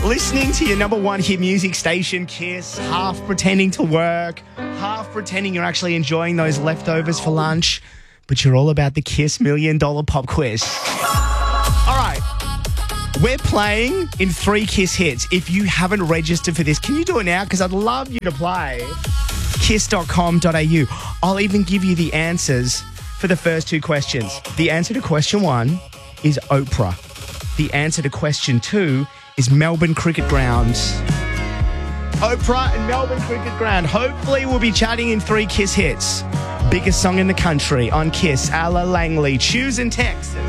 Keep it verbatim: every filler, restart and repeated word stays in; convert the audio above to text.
Listening to your number one hit music station, Kiss, half pretending to work, half pretending you're actually enjoying those leftovers for lunch, but you're all about the Kiss Million Dollar Pop Quiz. All right. We're playing in three Kiss hits. If you haven't registered for this, can you do it now? Because I'd love you to play. kiss dot com dot a u. I'll even give you the answers for the first two questions. The answer to question one is Oprah. The answer to question two is Melbourne Cricket Ground. Oprah and Melbourne Cricket Ground. Hopefully we'll be chatting in three Kiss hits. Biggest song in the country on Kiss. Alla Langley. Choose and text.